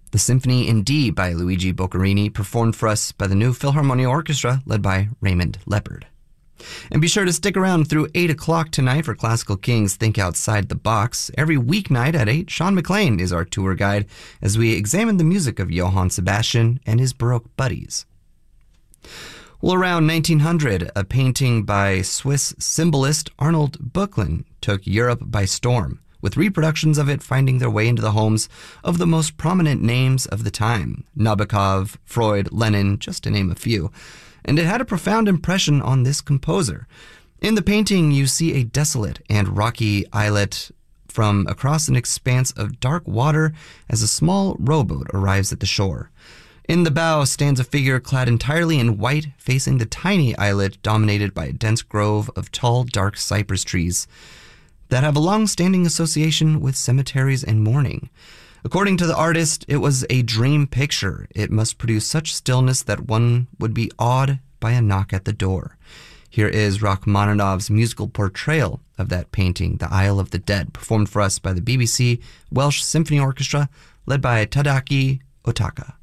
The Symphony in D by Luigi Boccherini, performed for us by the New Philharmonia Orchestra, led by Raymond Leppard. And be sure to stick around through 8 o'clock tonight for Classical Kings Think Outside the Box. Every weeknight at 8, Sean McLean is our tour guide as we examine the music of Johann Sebastian and his Baroque buddies. Well, around 1900, a painting by Swiss symbolist Arnold Böcklin took Europe by storm, with reproductions of it finding their way into the homes of the most prominent names of the time, Nabokov, Freud, Lenin, just to name a few. And it had a profound impression on this composer. In the painting, you see a desolate and rocky islet from across an expanse of dark water as a small rowboat arrives at the shore. In the bow stands a figure clad entirely in white, facing the tiny islet dominated by a dense grove of tall, dark cypress trees that have a long-standing association with cemeteries and mourning. According to the artist, it was a dream picture. It must produce such stillness that one would be awed by a knock at the door. Here is Rachmaninoff's musical portrayal of that painting, The Isle of the Dead, performed for us by the BBC Welsh Symphony Orchestra, led by Tadaaki Otaka.